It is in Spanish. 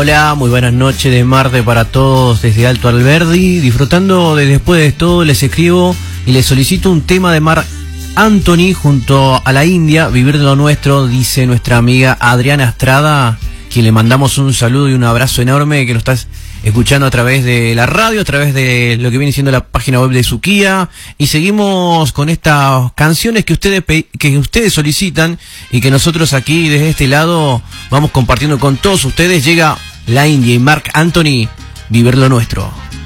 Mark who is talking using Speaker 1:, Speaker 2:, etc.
Speaker 1: Hola, muy buenas noches de Marte para todos desde Alto Alberdi. Disfrutando de Después de Todo, les escribo y les solicito un tema de Marc Anthony junto a la India, Vivir de lo Nuestro, dice nuestra amiga Adriana Estrada, quien le mandamos un saludo y un abrazo enorme, que nos estás escuchando a través de la radio, a través de lo que viene siendo la página web de Suquía. Y seguimos con estas canciones que ustedes solicitan y que nosotros aquí desde este lado vamos compartiendo con todos ustedes. Llega la India y Marc Anthony, Vivir lo Nuestro.